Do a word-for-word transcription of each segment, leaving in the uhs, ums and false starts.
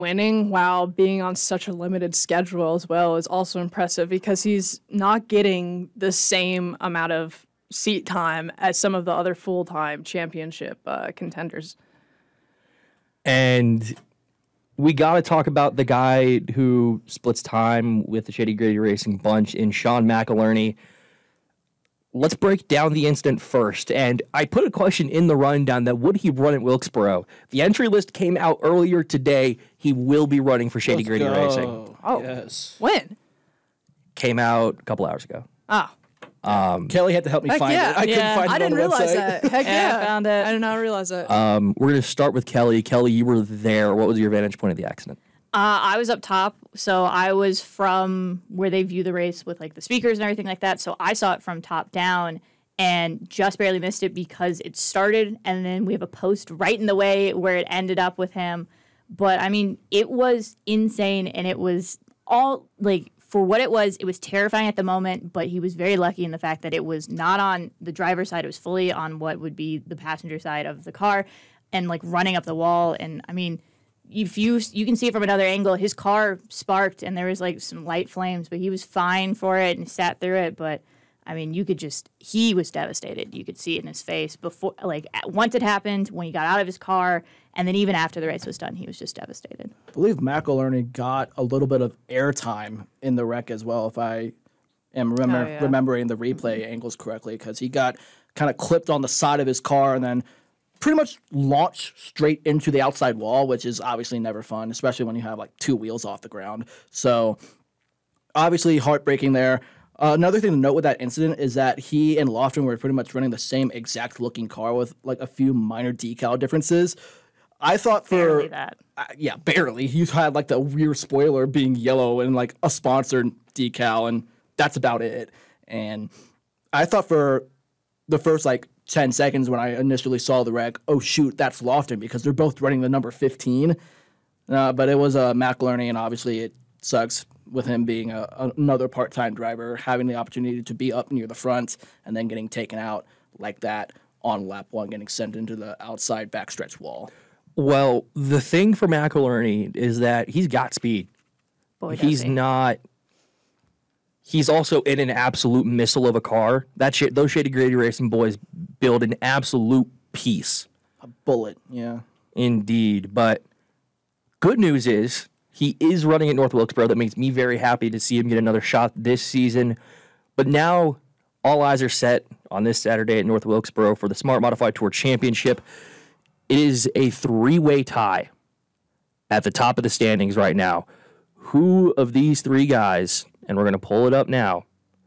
winning while being on such a limited schedule as well is also impressive because he's not getting the same amount of seat time as some of the other full-time championship uh, contenders. And we got to talk about the guy who splits time with the Shady Grady Racing bunch in Sean McIlerney. Let's break down the incident first. And I put a question in the rundown that would he run at Wilkesboro? The entry list came out earlier today. He will be running for Shady Let's Grady go. Racing. Oh, yes. when? Came out a couple hours ago. Oh, Um, Kelly had to help me Heck find yeah. it. I couldn't Yeah. find it I on didn't the realize website. that. Heck Yeah, yeah. I found it. I did not realize that. um, we're going to start with Kelly. Kelly, you were there. What was your vantage point of the accident? Uh, I was up top, so I was from where they view the race with like the speakers and everything like that. So I saw it from top down and just barely missed it because it started, and then we have a post right in the way where it ended up with him. But I mean, it was insane, and it was all like for what it was. It was terrifying at the moment, but he was very lucky in the fact that it was not on the driver's side; it was fully on what would be the passenger side of the car, and like running up the wall. And I mean, if you you can see it from another angle, his car sparked and there was like some light flames, but he was fine for it and sat through it. But I mean, you could just he was devastated. You could see it in his face before, like once it happened, when he got out of his car, and then even after the race was done, he was just devastated. I believe McIlerney got a little bit of airtime in the wreck as well, if I am remember, Oh, yeah. remembering the replay angles correctly, because he got kind of clipped on the side of his car and then pretty much launched straight into the outside wall, which is obviously never fun, especially when you have like two wheels off the ground. So obviously heartbreaking there. Uh, another thing to note with that incident is that he and Lofton were pretty much running the same exact looking car with like a few minor decal differences. I thought for Barely that. uh, yeah, barely. You had like the rear spoiler being yellow and like a sponsored decal, and that's about it. And I thought for the first like ten seconds when I initially saw the wreck, oh shoot, that's Lofton, because they're both running the number fifteen. Uh, but it was uh, McIlerney, and obviously it sucks with him being a, another part-time driver, having the opportunity to be up near the front and then getting taken out like that on lap one, getting sent into the outside backstretch wall. Well, the thing for McIlerney is that he's got speed. Boy, does He's he. not. He's also in an absolute missile of a car. That shit, those Shady Grady Racing boys build an absolute piece. A bullet, yeah. Indeed. But good news is he is running at North Wilkesboro. That makes me very happy to see him get another shot this season. But now all eyes are set on this Saturday at North Wilkesboro for the Smart Modified Tour Championship. It is a three-way tie at the top of the standings right now. Who of these three guys, and we're going to pull it up now,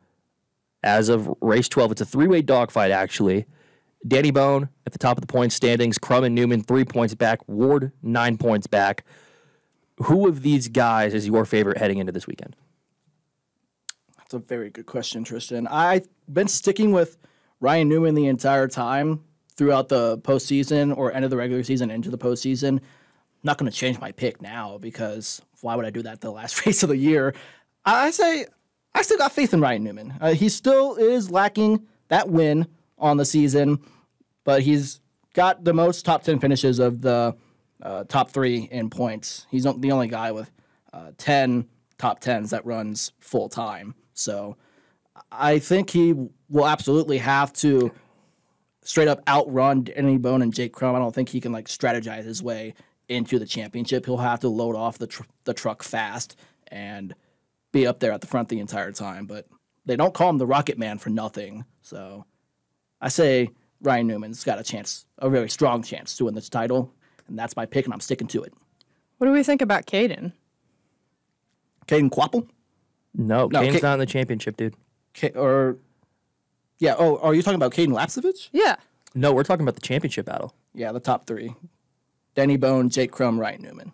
as of race twelve, it's a three-way dogfight, actually. Danny Bone at the top of the points standings, Crum and Newman three points back, Ward nine points back. Who of these guys is your favorite heading into this weekend? That's a very good question, Tristan. I've been sticking with Ryan Newman the entire time throughout the postseason or end of the regular season into the postseason. I'm not going to change my pick now, because why would I do that the last race of the year? I say I still got faith in Ryan Newman. Uh, he still is lacking that win on the season, but he's got the most top ten finishes of the uh, top three in points. He's the only guy with uh, ten top tens that runs full time. So I think he will absolutely have to straight up outrun Danny Bone and Jake Crum. I don't think he can like strategize his way into the championship. He'll have to load off the tr- the truck fast and be up there at the front the entire time. But they don't call him the Rocket Man for nothing. So I say Ryan Newman's got a chance, a very strong chance to win this title, and that's my pick, and I'm sticking to it. What do we think about Caden? Caden Quapple? No, No, Kane's Ka- not in the championship, dude. K- or yeah, oh, are you talking about Caden Lapsevich? Yeah. No, we're talking about the championship battle. Yeah, the top three. Danny Bone, Jake Crum, Ryan Newman.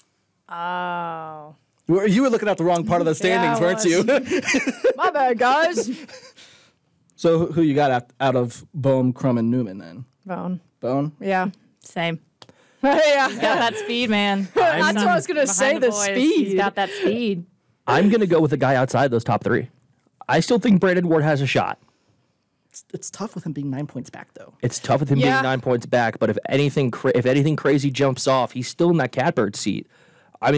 Oh. You were, you were looking at the wrong part of the standings, Yeah, I weren't you? My bad, guys. So who you got out, out of Bone, Crum, and Newman then? Bone. Bone? Yeah. Same. yeah. He's got that speed, man. That's what I was going to say, Behind the boys, speed. He's got that speed. I'm going to go with the guy outside those top three. I still think Brandon Ward has a shot. It's, it's tough with him being nine points back, though. It's tough with him Yeah. being nine points back, but if anything, cra- if anything crazy jumps off, he's still in that catbird seat.